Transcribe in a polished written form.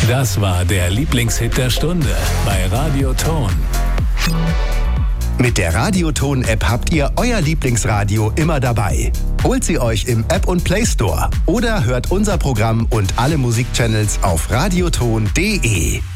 Das war der Lieblingshit der Stunde bei Radio Ton. Mit der Radioton-App habt ihr euer Lieblingsradio immer dabei. Holt sie euch im App und Play Store oder hört unser Programm und alle Musikchannels auf radioton.de.